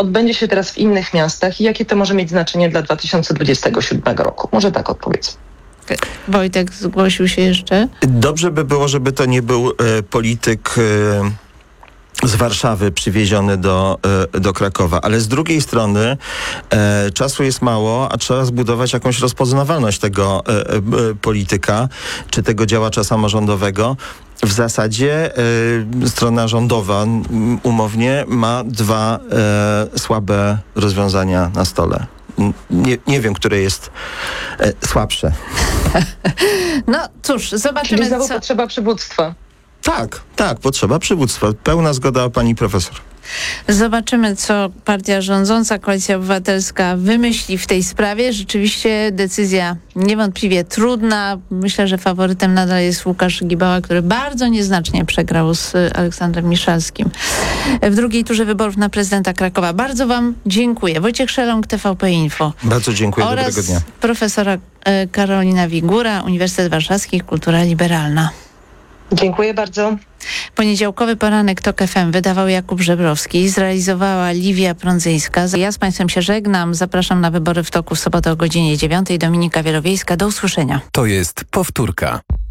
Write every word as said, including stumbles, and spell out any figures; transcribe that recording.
odbędzie się teraz w innych miastach i jakie to może mieć znaczenie dla dwa tysiące dwudziestego siódmego roku. Może tak odpowiedz. Wojtek zgłosił się jeszcze. Dobrze by było, żeby to nie był e, polityk e, z Warszawy przywieziony do, e, do Krakowa, ale z drugiej strony e, czasu jest mało, a trzeba zbudować jakąś rozpoznawalność tego e, e, polityka, czy tego działacza samorządowego. W zasadzie e, strona rządowa m, umownie ma dwa e, słabe rozwiązania na stole. Nie, nie wiem, które jest e, słabsze. No cóż, zobaczymy, Czyli znowu co... potrzeba przywództwa. Tak, tak, potrzeba przywództwa. Pełna zgoda pani profesor. Zobaczymy, co partia rządząca, Koalicja Obywatelska wymyśli w tej sprawie. Rzeczywiście decyzja niewątpliwie trudna. Myślę, że faworytem nadal jest Łukasz Gibała, który bardzo nieznacznie przegrał z Aleksandrem Miszalskim w drugiej turze wyborów na prezydenta Krakowa. Bardzo wam dziękuję. Wojciech Szeląg, T V P Info. Bardzo dziękuję, oraz dobrego dnia. profesora e, Karolina Wigura, Uniwersytet Warszawski, Kultura Liberalna. Dziękuję bardzo. Poniedziałkowy poranek TOK F M wydawał Jakub Żebrowski, zrealizowała Liwia Prądzyńska. Ja z państwem się żegnam. Zapraszam na wybory w toku w sobotę o godzinie dziewiątej. Dominika Wielowiejska. Do usłyszenia. To jest powtórka.